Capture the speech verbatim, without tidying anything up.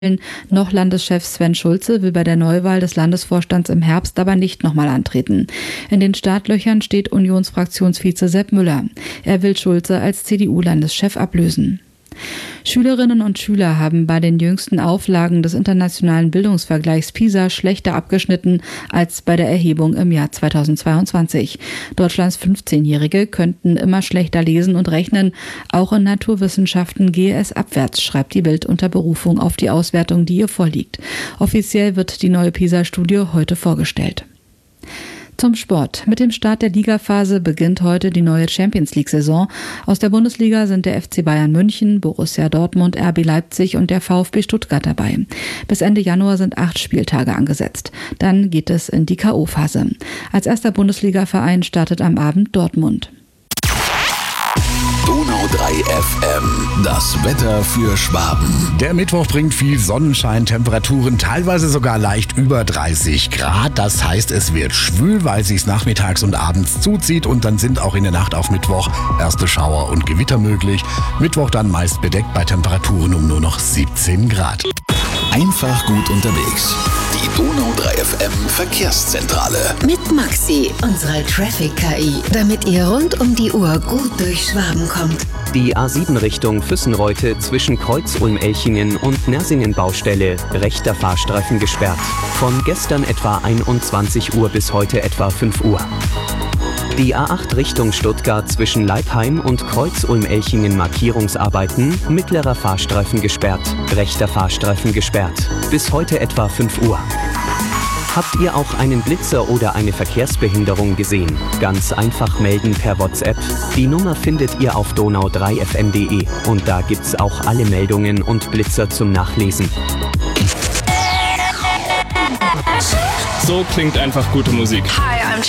Noch Landeschef Sven Schulze will bei der Neuwahl des Landesvorstands im Herbst aber nicht nochmal antreten. In den Startlöchern steht Unionsfraktionsvize Sepp Müller. Er will Schulze als C D U-Landeschef ablösen. Schülerinnen und Schüler haben bei den jüngsten Auflagen des internationalen Bildungsvergleichs PISA schlechter abgeschnitten als bei der Erhebung im Jahr zweitausendzweiundzwanzig. Deutschlands fünfzehnjährige könnten immer schlechter lesen und rechnen. Auch in Naturwissenschaften gehe es abwärts, schreibt die Bild unter Berufung auf die Auswertung, die ihr vorliegt. Offiziell wird die neue PISA-Studie heute vorgestellt. Zum Sport. Mit dem Start der Ligaphase beginnt heute die neue Champions-League-Saison. Aus der Bundesliga sind der F C Bayern München, Borussia Dortmund, R B Leipzig und der VfB Stuttgart dabei. Bis Ende Januar sind acht Spieltage angesetzt. Dann geht es in die K O-Phase. Als erster Bundesliga-Verein startet am Abend Dortmund. Donau drei F M, das Wetter für Schwaben. Der Mittwoch bringt viel Sonnenschein, Temperaturen teilweise sogar leicht über dreißig Grad. Das heißt, es wird schwül, weil sich's nachmittags und abends zuzieht und dann sind auch in der Nacht auf Mittwoch erste Schauer und Gewitter möglich. Mittwoch dann meist bedeckt bei Temperaturen um nur noch siebzehn Grad. Einfach gut unterwegs. Die Donau drei F M Verkehrszentrale. Mit Maxi, unserer Traffic-K I, damit ihr rund um die Uhr gut durch Schwaben kommt. Die A sieben Richtung Füssenreute zwischen Kreuz-Ulm-Elchingen und Nersingen-Baustelle. Rechter Fahrstreifen gesperrt. Von gestern etwa einundzwanzig Uhr bis heute etwa fünf Uhr. Die A acht Richtung Stuttgart zwischen Leipheim und Kreuz-Ulm-Elchingen Markierungsarbeiten. Mittlerer Fahrstreifen gesperrt. Rechter Fahrstreifen gesperrt. Bis heute etwa fünf Uhr. Habt ihr auch einen Blitzer oder eine Verkehrsbehinderung gesehen? Ganz einfach melden per WhatsApp. Die Nummer findet ihr auf donau drei f m punkt de und da gibt's auch alle Meldungen und Blitzer zum Nachlesen. So klingt einfach gute Musik. Hi, I'm